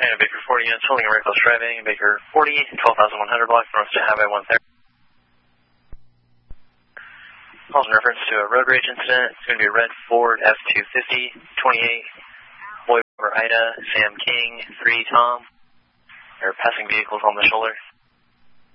And Baker 40 units holding a reckless driving. Baker 40, 12,100 block, North State Highway 130. Calls in reference to a road rage incident. It's going to be a red Ford F-250, 28, Boy over Ida, Sam King, 3 Tom. They're passing vehicles on the shoulder.